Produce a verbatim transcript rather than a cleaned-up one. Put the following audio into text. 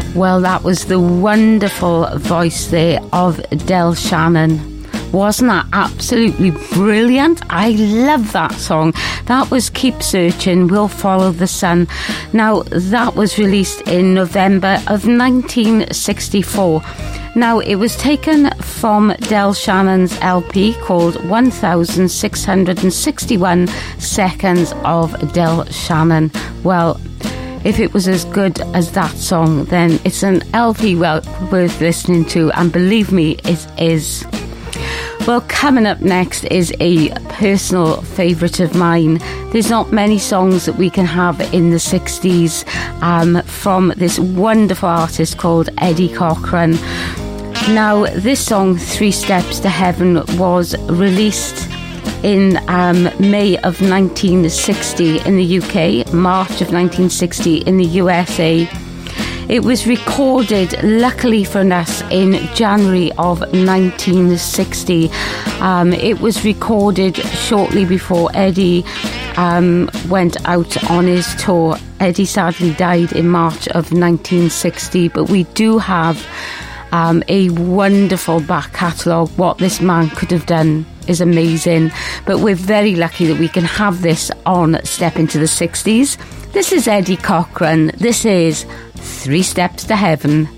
Well, that was the wonderful voice there of Del Shannon. Wasn't that absolutely brilliant? I love that song. That was Keep Searching, We'll Follow the Sun. Now, that was released in November of nineteen sixty-four. Now, it was taken from Del Shannon's L P called one thousand six hundred sixty-one Seconds of Del Shannon. Well, if it was as good as that song, then it's an L P well worth listening to, and believe me, it is. Well, coming up next is a personal favourite of mine. There's not many songs that we can have in the sixties um, from this wonderful artist called Eddie Cochran. Now, this song, Three Steps to Heaven, was released in um, May of nineteen sixty in the U K, March of nineteen sixty in the U S A. It was recorded, luckily for us, in January of nineteen sixty. Um, it was recorded shortly before Eddie um, went out on his tour. Eddie sadly died in March of nineteen sixty, but we do have um, a wonderful back catalogue. What this man could have done is amazing, but we're very lucky that we can have this on Step Into the sixties. This is Eddie Cochran. This is Three Steps to Heaven.